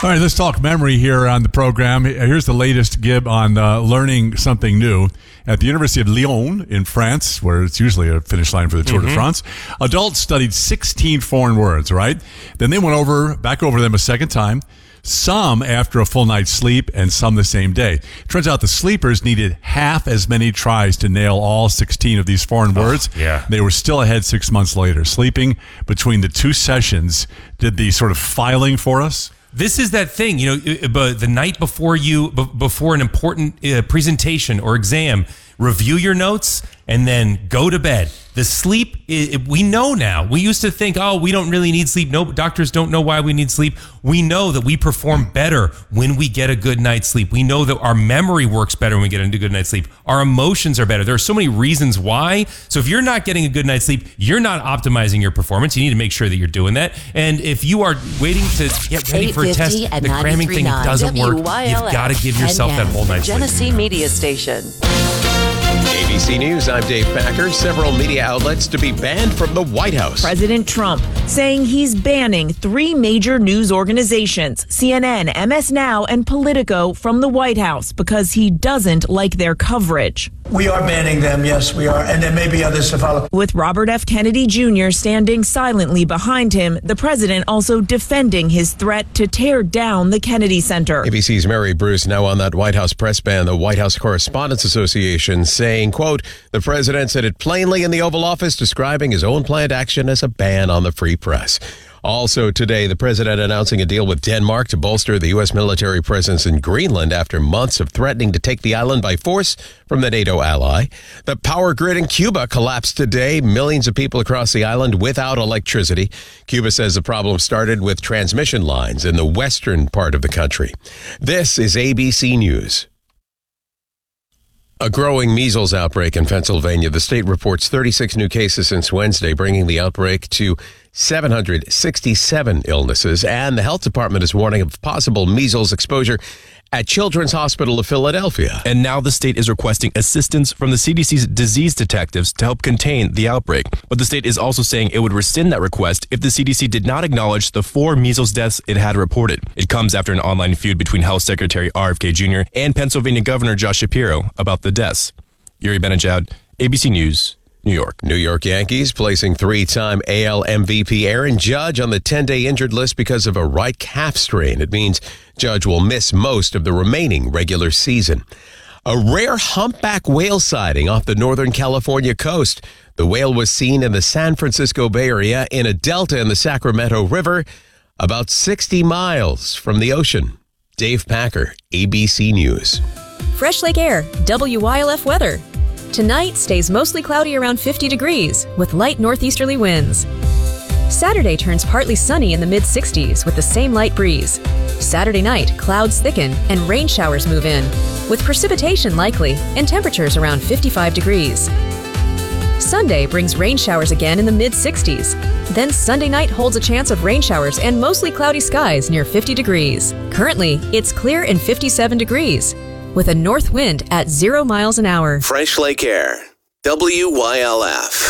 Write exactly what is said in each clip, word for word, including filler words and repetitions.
All right, let's talk memory here on the program. Here's the latest, Gib, on uh, learning something new. At the University of Lyon in France, where it's usually a finish line for the Tour mm-hmm. de France, adults studied sixteen foreign words, right? Then they went over back over them a second time, some after a full night's sleep and some the same day. Turns out the sleepers needed half as many tries to nail all sixteen of these foreign words. Oh, yeah. They were still ahead six months later. Sleeping between the two sessions did the sort of filing for us. This is that thing, you know, but the night before you, before an important uh, presentation or exam, review your notes and then go to bed. The sleep, we know now. We used to think, oh, we don't really need sleep. No, doctors don't know why we need sleep. We know that we perform better when we get a good night's sleep. We know that our memory works better when we get a good night's sleep. Our emotions are better. There are so many reasons why. So if you're not getting a good night's sleep, you're not optimizing your performance. You need to make sure that you're doing that. And if you are waiting to get ready for a test, the cramming thing doesn't work. You've got to give yourself that whole night's sleep. Genesee Media Station. A B C News, I'm Dave Packer. Several media outlets to be banned from the White House. President Trump saying he's banning three major news organizations, C N N, M S Now, and Politico, from the White House because he doesn't like their coverage. We are banning them, yes, we are, and there may be others to follow. With Robert F. Kennedy Junior standing silently behind him, the president also defending his threat to tear down the Kennedy Center. A B C's Mary Bruce now on that White House press ban. The White House Correspondents Association saying, quote, the president said it plainly in the Oval Office, describing his own planned action as a ban on the free press. Also today, the president announcing a deal with Denmark to bolster the U S military presence in Greenland after months of threatening to take the island by force from the NATO ally. The power grid in Cuba collapsed today. Millions of people across the island without electricity. Cuba says the problem started with transmission lines in the western part of the country. This is A B C News. A growing measles outbreak in Pennsylvania. The state reports thirty-six new cases since Wednesday, bringing the outbreak to seven hundred sixty-seven illnesses. And the health department is warning of possible measles exposure at Children's Hospital of Philadelphia. And now the state is requesting assistance from the C D C's disease detectives to help contain the outbreak. But the state is also saying it would rescind that request if the C D C did not acknowledge the four measles deaths it had reported. It comes after an online feud between Health Secretary R F K Junior and Pennsylvania Governor Josh Shapiro about the deaths. Yuri Benajad, A B C News, New York. New York Yankees placing three-time A L M V P Aaron Judge on the ten-day injured list because of a right calf strain. It means Judge will miss most of the remaining regular season. A rare humpback whale sighting off the Northern California coast. The whale was seen in the San Francisco Bay Area in a delta in the Sacramento River, about sixty miles from the ocean. Dave Packer, A B C News. Fresh Lake Air, W Y L F weather. Tonight stays mostly cloudy around fifty degrees with light northeasterly winds. Saturday turns partly sunny in the mid sixties with the same light breeze. Saturday night, clouds thicken and rain showers move in, with precipitation likely and temperatures around fifty-five degrees. Sunday brings rain showers again in the mid sixties. Then Sunday night holds a chance of rain showers and mostly cloudy skies near fifty degrees. Currently, it's clear and fifty-seven degrees, with a north wind at zero miles an hour. Fresh Lake Air, W Y L F.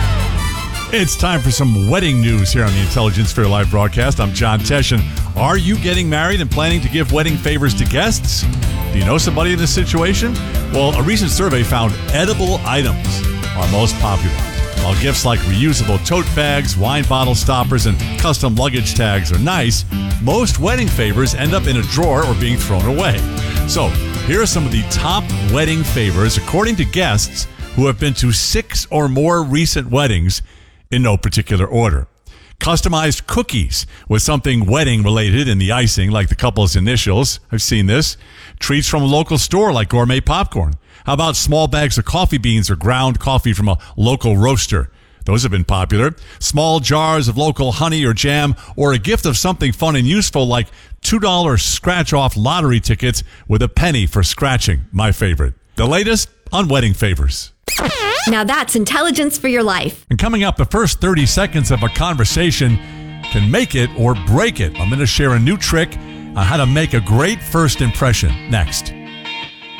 It's time for some wedding news here on the Intelligence Sphere Live broadcast. I'm John Tesh. Are you getting married and planning to give wedding favors to guests? Do you know somebody in this situation? Well, a recent survey found edible items are most popular. While gifts like reusable tote bags, wine bottle stoppers, and custom luggage tags are nice, most wedding favors end up in a drawer or being thrown away. So, here are some of the top wedding favors according to guests who have been to six or more recent weddings in no particular order. Customized cookies with something wedding related in the icing, like the couple's initials. I've seen this. Treats from a local store like gourmet popcorn. How about small bags of coffee beans or ground coffee from a local roaster? Those have been popular. Small jars of local honey or jam, or a gift of something fun and useful like two dollars scratch-off lottery tickets with a penny for scratching. My favorite. The latest on wedding favors. Now that's intelligence for your life. And coming up, the first thirty seconds of a conversation can make it or break it. I'm going to share a new trick on how to make a great first impression next.